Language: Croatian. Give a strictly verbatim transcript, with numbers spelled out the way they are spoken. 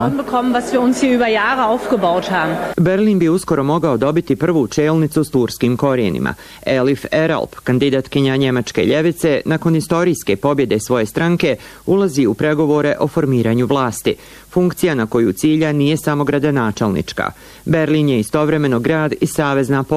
Berlin bi uskoro mogao dobiti prvu čelnicu s turskim korijenima. Elif Eralp, kandidatkinja njemačke ljevice, nakon istorijske pobjede svoje stranke, ulazi u pregovore o formiranju vlasti. Funkcija na koju cilja nije samo gradonačelnička. Berlin je istovremeno grad i savezna